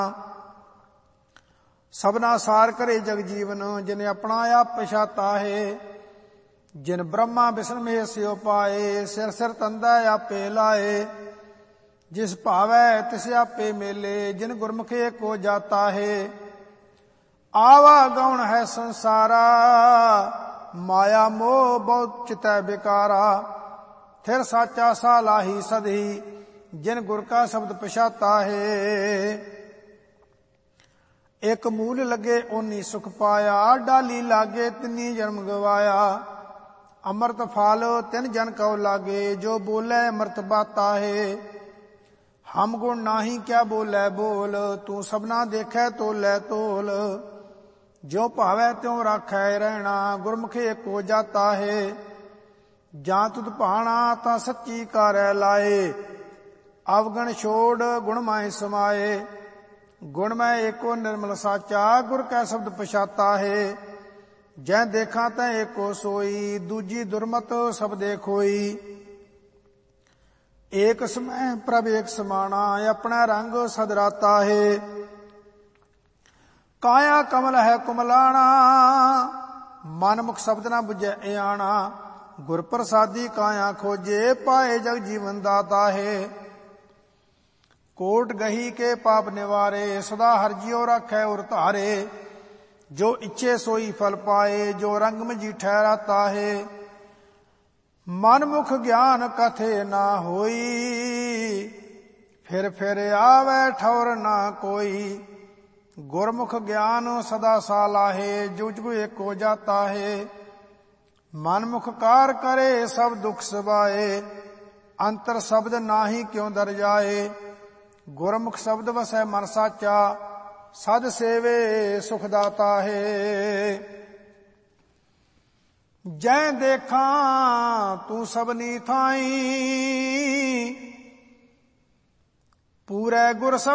सबना सार करे जग जीवन, जिन अपना आप पछाता है। जिन ब्रह्मा विष्णु महेश सियो पाए, सिर सिर तंदा आपे लाए। जिस भावै तिस आपे मेले, जिन गुरमुखे को जाता है। आवा गौण है संसारा, माया मोह बहुत चितै बिकारा। फिर साचा सा लाही सदही, जिन गुर का शब्द पछाता है। एक मूल लगे ओनी सुख पाया, डाली लागे तिनी जन्म गवाया। अमृत फाल तिन जन कौ लागे, जो बोले अमृत बाता है। हम गुण नाही क्या बोले बोल, तू सबना देखे तोले तोल। जो भावै त्यों राखै रहना, गुरमुखे को जाता है। जां तुद भाना तां सच्ची कारै लाए, अवगण छोड़ गुण माए समाए। गुण में एको निर्मल साचा, गुर कै शब्द पछाता है। जै देखा तै एको सोई, दूजी दुर्मत सब देखोई। एक समय प्रभ एक समाना, अपना रंग सदराता है। काया कमल है कुमलाना, मन मुख शब्द न बुझे आना। गुर प्रसादी काया खोजे, पाए जग जीवन दाता है। कोट गही के पाप निवारे, सदा हर जियो राखै उर धारे। जो इच्छे सोई फल पाए, जो रंग में जी ठहराता है। मन मुख ज्ञान कथे ना होई, फिर आवे ठौर ना कोई। गुरमुख ज्ञान सदा साला है, जुग जुग एक हो जाता है। मन मुख कार करे सब दुख सबाए, अंतर शब्द नाही क्यों दर जाए। गुरमुख शब्द वसै मन साचा, सद सेवे सुख दाता है। जै देखा तू सबनी थाई, पूरे गुर सब